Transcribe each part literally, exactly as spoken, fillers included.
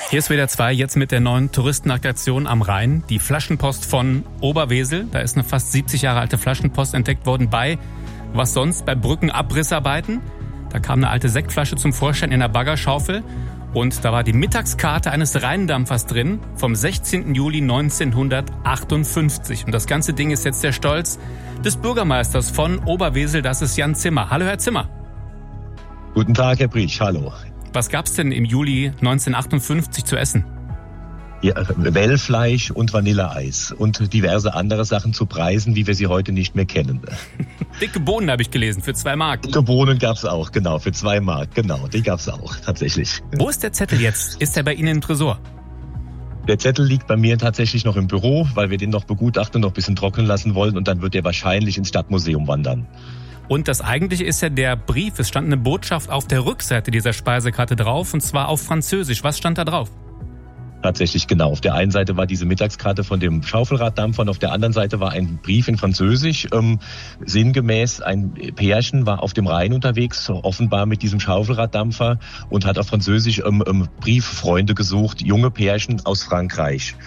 Hier ist W D R zwei, jetzt mit der neuen Touristenattraktion am Rhein. Die Flaschenpost von Oberwesel. Da ist eine fast siebzig Jahre alte Flaschenpost entdeckt worden bei, was sonst, bei Brückenabrissarbeiten. Da kam eine alte Sektflasche zum Vorschein in der Baggerschaufel. Und da war die Mittagskarte eines Rheindampfers drin vom sechzehnten Juli neunzehnhundertachtundfünfzig. Und das ganze Ding ist jetzt der Stolz des Bürgermeisters von Oberwesel, das ist Jan Zimmer. Hallo, Herr Zimmer. Guten Tag, Herr Brich, hallo. Was gab's denn im Juli neunzehnhundertachtundfünfzig zu essen? Ja, Wellfleisch und Vanilleeis und diverse andere Sachen zu Preisen, wie wir sie heute nicht mehr kennen. Dicke Bohnen habe ich gelesen, für zwei Mark. Dicke Bohnen gab's auch, genau, für zwei Mark, genau, die gab's auch, tatsächlich. Wo ist der Zettel jetzt? Ist der bei Ihnen im Tresor? Der Zettel liegt bei mir tatsächlich noch im Büro, weil wir den noch begutachten und noch ein bisschen trocknen lassen wollen und dann wird der wahrscheinlich ins Stadtmuseum wandern. Und das Eigentliche ist ja der Brief. Es stand eine Botschaft auf der Rückseite dieser Speisekarte drauf, und zwar auf Französisch. Was stand da drauf? Tatsächlich, genau. Auf der einen Seite war diese Mittagskarte von dem Schaufelraddampfer und auf der anderen Seite war ein Brief in Französisch. Ähm, sinngemäß, ein Pärchen war auf dem Rhein unterwegs, offenbar mit diesem Schaufelraddampfer, und hat auf Französisch ähm, ähm, Brieffreunde gesucht, junge Pärchen aus Frankreich.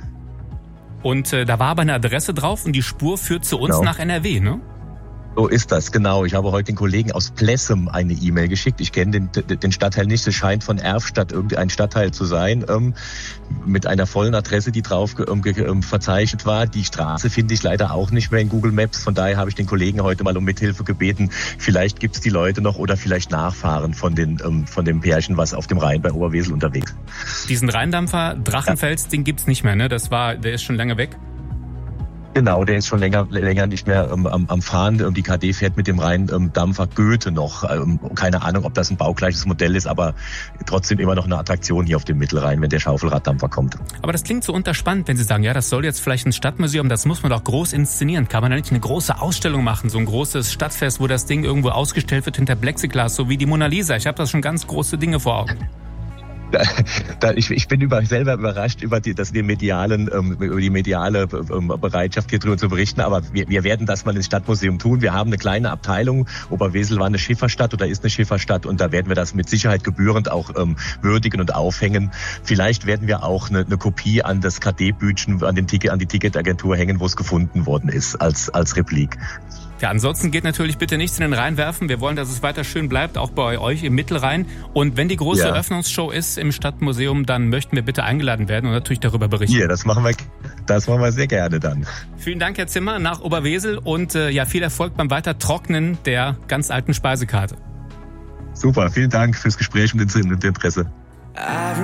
Und äh, da war aber eine Adresse drauf und die Spur führt zu uns, genau, nach N R W, ne? So ist das, genau. Ich habe heute den Kollegen aus Plessem eine E-Mail geschickt. Ich kenne den, den Stadtteil nicht. Es scheint von Erfstadt irgendein Stadtteil zu sein, ähm, mit einer vollen Adresse, die drauf ähm, ähm, verzeichnet war. Die Straße finde ich leider auch nicht mehr in Google Maps. Von daher habe ich den Kollegen heute mal um Mithilfe gebeten. Vielleicht gibt es die Leute noch oder vielleicht Nachfahren von, den, ähm, von dem Pärchen, was auf dem Rhein bei Oberwesel unterwegs ist. Diesen Rheindampfer Drachenfels, ja, den gibt's nicht mehr, ne? Das war, der ist schon lange weg. Genau, der ist schon länger länger nicht mehr ähm, am, am Fahren. Die K D fährt mit dem Rheindampfer Goethe noch. Ähm, keine Ahnung, ob das ein baugleiches Modell ist, aber trotzdem immer noch eine Attraktion hier auf dem Mittelrhein, wenn der Schaufelraddampfer kommt. Aber das klingt so unterspannt, wenn Sie sagen, ja, das soll jetzt vielleicht ein Stadtmuseum, das muss man doch groß inszenieren. Kann man da nicht eine große Ausstellung machen, so ein großes Stadtfest, wo das Ding irgendwo ausgestellt wird hinter Plexiglas, so wie die Mona Lisa? Ich habe da schon ganz große Dinge vor Augen. Da, da, ich, ich bin über, selber überrascht über die, das, die medialen, ähm, über die mediale ähm, Bereitschaft, hier drüber zu berichten. Aber wir, wir werden das mal ins Stadtmuseum tun. Wir haben eine kleine Abteilung. Oberwesel war eine Schifferstadt oder ist eine Schifferstadt, und da werden wir das mit Sicherheit gebührend auch ähm, würdigen und aufhängen. Vielleicht werden wir auch eine, eine Kopie an das K D-Bütchen, an den Ticket, an die Ticketagentur hängen, wo es gefunden worden ist, als als Replik. Ja, ansonsten geht natürlich bitte nichts in den Rhein werfen. Wir wollen, dass es weiter schön bleibt, auch bei euch im Mittelrhein. Und wenn die große ja. Eröffnungsshow ist im Stadtmuseum, dann möchten wir bitte eingeladen werden und natürlich darüber berichten. Ja, das machen wir, das machen wir sehr gerne dann. Vielen Dank, Herr Zimmer, nach Oberwesel, und äh, ja, viel Erfolg beim Weitertrocknen der ganz alten Speisekarte. Super, vielen Dank fürs Gespräch und das Interesse.